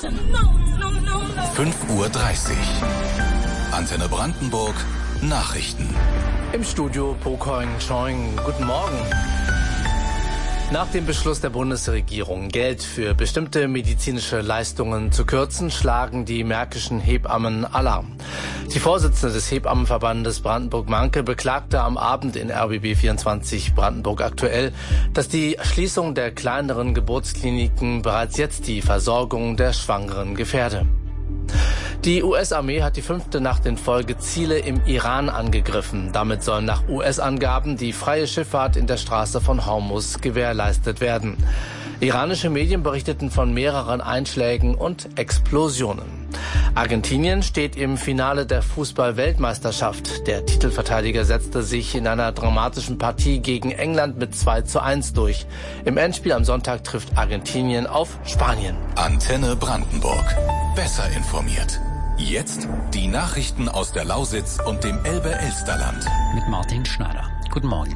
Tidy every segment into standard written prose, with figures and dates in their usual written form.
5:30 Uhr. Antenne Brandenburg. Nachrichten. Im Studio Pokoing Choing. Guten Morgen. Nach dem Beschluss der Bundesregierung, Geld für bestimmte medizinische Leistungen zu kürzen, schlagen die märkischen Hebammen Alarm. Die Vorsitzende des Hebammenverbandes Brandenburg-Manke beklagte am Abend in RBB 24 Brandenburg aktuell, dass die Schließung der kleineren Geburtskliniken bereits jetzt die Versorgung der Schwangeren gefährde. Die US-Armee hat die 5. Nacht in Folge Ziele im Iran angegriffen. Damit soll nach US-Angaben die freie Schifffahrt in der Straße von Hormuz gewährleistet werden. Iranische Medien berichteten von mehreren Einschlägen und Explosionen. Argentinien steht im Finale der Fußball-Weltmeisterschaft. Der Titelverteidiger setzte sich in einer dramatischen Partie gegen England mit 2:1 durch. Im Endspiel am Sonntag trifft Argentinien auf Spanien. Antenne Brandenburg. Besser informiert. Jetzt die Nachrichten aus der Lausitz und dem Elbe-Elsterland. Mit Martin Schneider. Guten Morgen.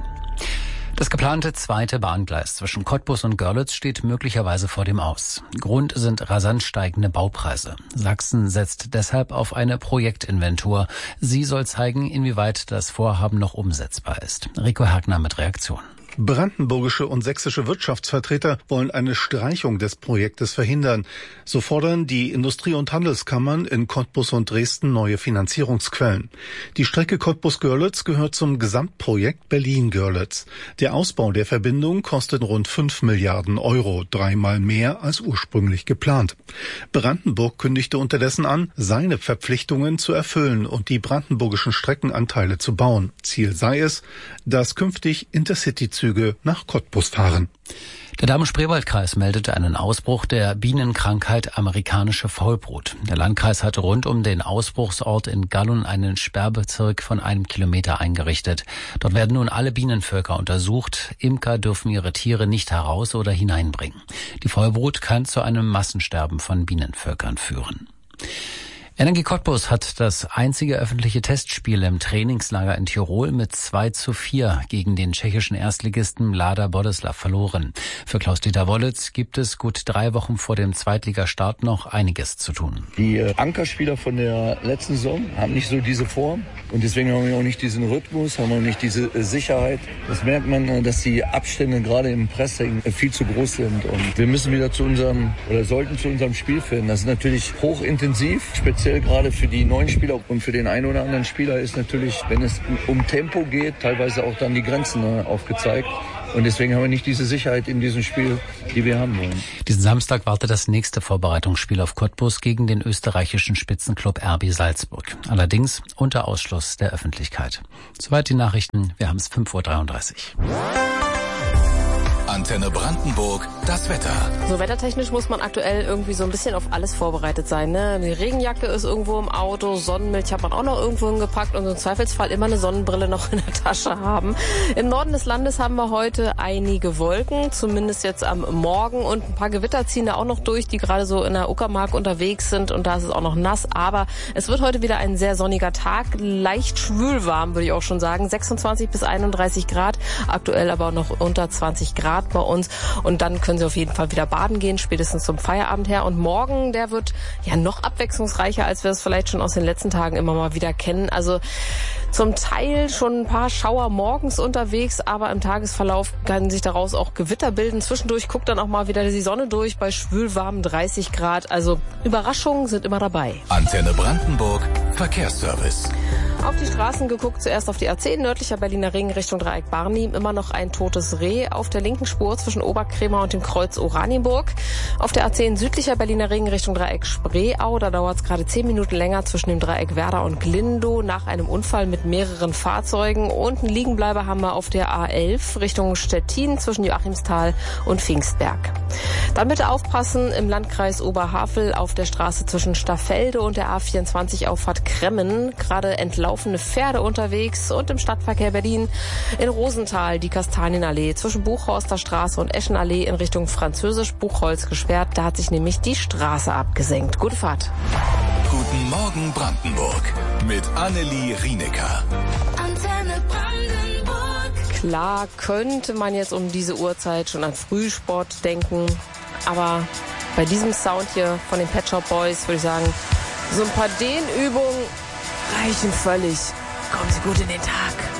Das geplante zweite Bahngleis zwischen Cottbus und Görlitz steht möglicherweise vor dem Aus. Grund sind rasant steigende Baupreise. Sachsen setzt deshalb auf eine Projektinventur. Sie soll zeigen, inwieweit das Vorhaben noch umsetzbar ist. Rico Hergner mit Reaktion. Brandenburgische und sächsische Wirtschaftsvertreter wollen eine Streichung des Projektes verhindern. So fordern die Industrie- und Handelskammern in Cottbus und Dresden neue Finanzierungsquellen. Die Strecke Cottbus-Görlitz gehört zum Gesamtprojekt Berlin-Görlitz. Der Ausbau der Verbindung kostet rund 5 Milliarden Euro, 3-mal mehr als ursprünglich geplant. Brandenburg kündigte unterdessen an, seine Verpflichtungen zu erfüllen und die brandenburgischen Streckenanteile zu bauen. Ziel sei es, dass künftig Intercity-Züge nach Cottbus fahren. Der Dahme-Spreewald-Kreis meldete einen Ausbruch der Bienenkrankheit amerikanische Faulbrut. Der Landkreis hatte rund um den Ausbruchsort in Gallun einen Sperrbezirk von 1 Kilometer eingerichtet. Dort werden nun alle Bienenvölker untersucht. Imker dürfen ihre Tiere nicht heraus oder hineinbringen. Die Faulbrut kann zu einem Massensterben von Bienenvölkern führen. Energie Cottbus hat das einzige öffentliche Testspiel im Trainingslager in Tirol mit 2:4 gegen den tschechischen Erstligisten Lada Boleslav verloren. Für Klaus-Dieter Wollitz gibt es gut 3 Wochen vor dem Zweitligastart noch einiges zu tun. Die Ankerspieler von der letzten Saison haben nicht so diese Form und deswegen haben wir auch nicht diesen Rhythmus, haben wir nicht diese Sicherheit. Das merkt man, dass die Abstände gerade im Pressing viel zu groß sind und wir müssen wieder sollten zu unserem Spiel finden. Das ist natürlich hochintensiv, speziell gerade für die neuen Spieler und für den einen oder anderen Spieler ist natürlich, wenn es um Tempo geht, teilweise auch dann die Grenzen aufgezeigt. Und deswegen haben wir nicht diese Sicherheit in diesem Spiel, die wir haben wollen. Diesen Samstag wartet das nächste Vorbereitungsspiel auf Cottbus gegen den österreichischen Spitzenklub RB Salzburg. Allerdings unter Ausschluss der Öffentlichkeit. Soweit die Nachrichten. Wir haben es 5:33 Uhr. Antenne Brandenburg, das Wetter. So wettertechnisch muss man aktuell irgendwie so ein bisschen auf alles vorbereitet sein. Ne? Die Regenjacke ist irgendwo im Auto, Sonnenmilch hat man auch noch irgendwo hingepackt und im Zweifelsfall immer eine Sonnenbrille noch in der Tasche haben. Im Norden des Landes haben wir heute einige Wolken, zumindest jetzt am Morgen, und ein paar Gewitter ziehen da auch noch durch, die gerade so in der Uckermark unterwegs sind, und da ist es auch noch nass. Aber es wird heute wieder ein sehr sonniger Tag, leicht schwülwarm, würde ich auch schon sagen, 26 bis 31 Grad, aktuell aber noch unter 20 Grad bei uns, und dann können Sie auf jeden Fall wieder baden gehen, spätestens zum Feierabend her. Und morgen, der wird ja noch abwechslungsreicher, als wir es vielleicht schon aus den letzten Tagen immer mal wieder kennen. Also zum Teil schon ein paar Schauer morgens unterwegs, aber im Tagesverlauf kann sich daraus auch Gewitter bilden. Zwischendurch guckt dann auch mal wieder die Sonne durch bei schwülwarmen 30 Grad. Also Überraschungen sind immer dabei. Antenne Brandenburg, Verkehrsservice. Auf die Straßen geguckt, zuerst auf die A10, nördlicher Berliner Ring Richtung Dreieck Barnim. Immer noch ein totes Reh auf der linken Spur zwischen Oberkrämer und dem Kreuz Oranienburg. Auf der A10 südlicher Berliner Ring Richtung Dreieck Spreeau. Da dauert es gerade 10 Minuten länger zwischen dem Dreieck Werder und Glindow nach einem Unfall mit mehreren Fahrzeugen. Und einen Liegenbleiber haben wir auf der A11 Richtung Stettin zwischen Joachimsthal und Pfingstberg. Dann bitte aufpassen im Landkreis Oberhavel auf der Straße zwischen Staffelde und der A24 Auffahrt Kremmen. Gerade entlaufene Pferde unterwegs, und im Stadtverkehr Berlin in Rosenthal die Kastanienallee zwischen Buchhorster Straße und Eschenallee in Richtung Französisch-Buchholz gesperrt. Da hat sich nämlich die Straße abgesenkt. Gute Fahrt. Guten Morgen Brandenburg mit Annelie Rienecker. Antenne Brandenburg. Klar könnte man jetzt um diese Uhrzeit schon an Frühsport denken, aber bei diesem Sound hier von den Pet Shop Boys würde ich sagen, so ein paar Dehnübungen reichen völlig. Kommen Sie gut in den Tag.